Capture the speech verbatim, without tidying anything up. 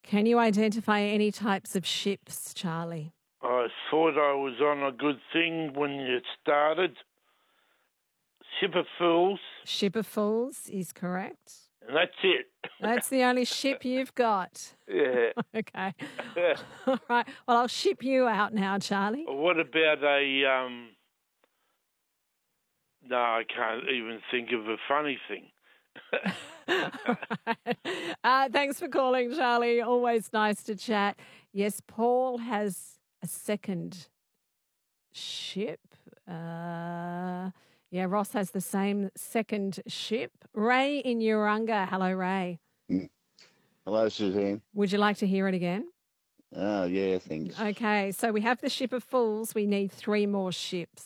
Can you identify any types of ships, Charlie? I thought I was on a good thing when you started. Ship of Fools, Ship of Fools is correct. and that's it. That's the only ship you've got. Yeah. Okay. All right. Well, I'll ship you out now, Charlie. What about a, um... No, I can't even think of a funny thing. Right. uh, thanks for calling, Charlie. Always nice to chat. Yes, Paul has a second ship. Uh, yeah, Ross has the same second ship. Ray in Urunga. Hello, Ray. Mm. Hello, Suzanne. Would you like to hear it again? Oh, yeah, thanks. Okay, so we have the Ship of Fools. We need three more ships.